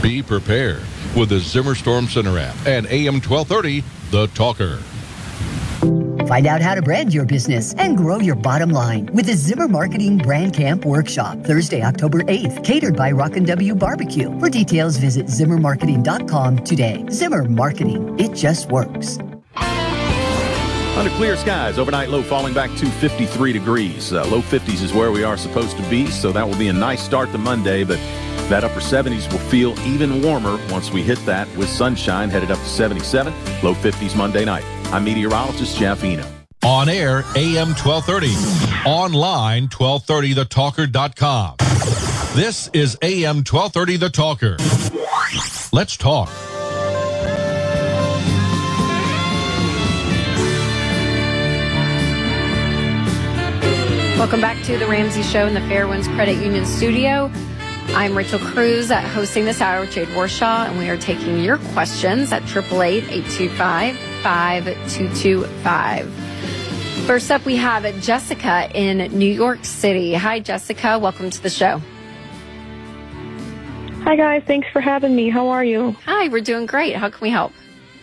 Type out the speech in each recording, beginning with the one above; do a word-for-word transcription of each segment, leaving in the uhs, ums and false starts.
Be prepared with the Zimmer Storm Center app and A M twelve thirty, The Talker. Find out how to brand your business and grow your bottom line with the Zimmer Marketing Brand Camp Workshop, Thursday, October eighth, catered by Rockin' W Barbecue. For details, visit zimmer marketing dot com today. Zimmer Marketing, it just works. Under clear skies, overnight low falling back to fifty-three degrees. Uh, low fifties is where we are supposed to be, so that will be a nice start to Monday, but that upper seventies will feel even warmer once we hit that with sunshine headed up to seventy-seven. Low fifties Monday night. I'm meteorologist Jeff Eno. On air, A M twelve thirty. Online, twelve thirty the talker dot com. This is A M twelve thirty The Talker. Let's talk. Welcome back to the Ramsey Show in the Fairwinds Credit Union studio. I'm Rachel Cruz, uh, hosting this hour with Jade Warshaw, and we are taking your questions at eight eight eight, eight two five, five two two five. First up, we have Jessica in New York City. Hi, Jessica. Welcome to the show. Hi, guys. Thanks for having me. How are you? Hi, we're doing great. How can we help?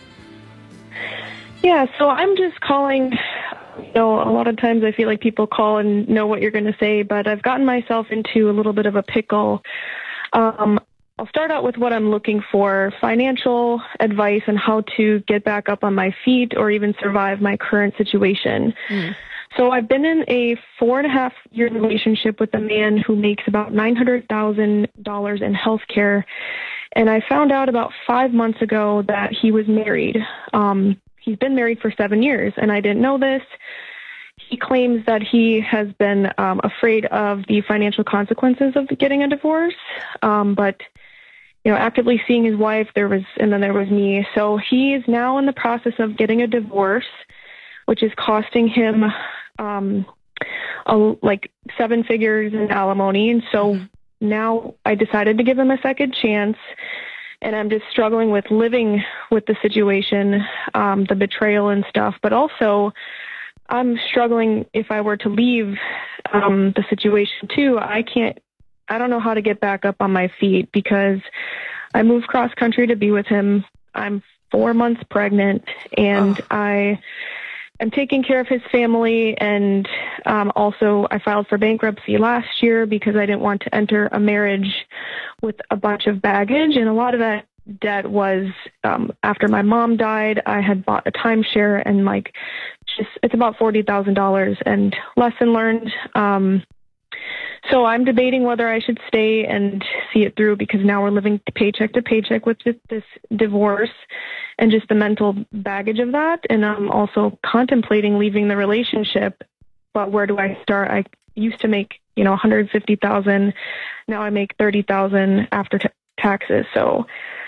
Yeah, so I'm just calling. You know, a lot of times I feel like people call and know what you're going to say, but I've gotten myself into a little bit of a pickle. Um, I'll start out with what I'm looking for: financial advice on how to get back up on my feet or even survive my current situation. Mm. So I've been in a four and a half year relationship with a man who makes about nine hundred thousand dollars in health care. And I found out about five months ago that he was married. Um, he's been married for seven years, and I didn't know this. He claims that he has been um, afraid of the financial consequences of getting a divorce. Um, but, you know, actively seeing his wife, there was, and then there was me. So he is now in the process of getting a divorce, which is costing him um, a, like seven figures in alimony. And so mm-hmm. now I decided to give him a second chance. And I'm just struggling with living with the situation, um, the betrayal and stuff. But also, I'm struggling if I were to leave um, the situation too. I can't, I don't know how to get back up on my feet because I moved cross country to be with him. I'm four months pregnant, and oh. I am taking care of his family. And um, also, I filed for bankruptcy last year because I didn't want to enter a marriage with a bunch of baggage. And a lot of that debt was um, after my mom died, I had bought a timeshare, and like just it's about forty thousand dollars. And lesson learned. Um, so I'm debating whether I should stay and see it through, because now we're living paycheck to paycheck with this, this divorce and just the mental baggage of that. And I'm also contemplating leaving the relationship. But where do I start? I used to make, you know, one hundred fifty thousand dollars. Now I make thirty thousand dollars after t- taxes. So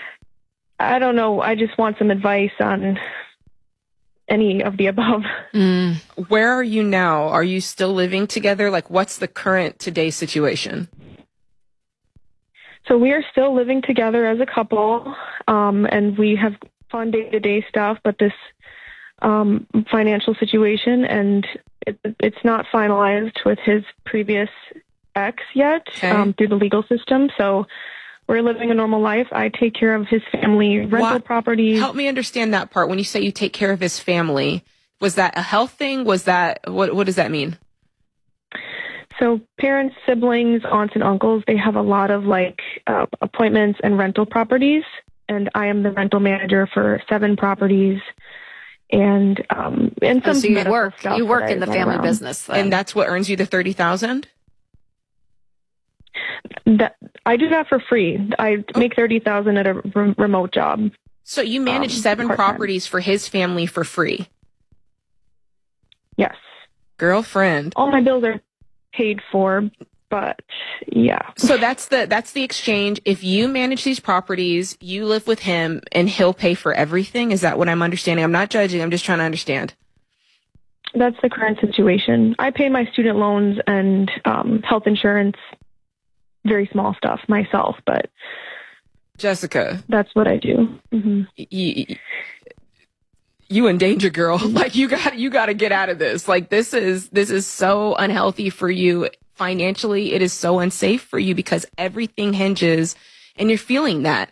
I don't know. I just want some advice on any of the above. Mm. Where are you now? Are you still living together? Like, what's the current today situation? So we are still living together as a couple, um, and we have fun day-to-day stuff, but this um, financial situation, and it, it's not finalized with his previous ex yet okay. um, through the legal system. So we're living a normal life. I take care of his family, rental what? properties. Help me understand that part. When you say you take care of his family, was that a health thing? Was that, what, what does that mean? So parents, siblings, aunts, and uncles, they have a lot of like uh, appointments and rental properties. And I am the rental manager for seven properties. And, um, and some oh, so you work, you work in the family around. business. Then. And that's what earns you the thirty thousand dollars? That I do that for free. I make thirty thousand at a re- remote job. So you manage um, seven part-time. properties for his family for free? Yes. Girlfriend. All my bills are paid for, but yeah. So that's the that's the exchange. If you manage these properties, you live with him, and he'll pay for everything. Is that what I'm understanding? I'm not judging. I'm just trying to understand. That's the current situation. I pay my student loans and um, health insurance. Very small stuff myself, but Jessica, that's what I do. Mm-hmm. You, you in danger, girl. Like you got, you got to get out of this. Like this is, this is so unhealthy for you financially. It is so unsafe for you because everything hinges, and you're feeling that.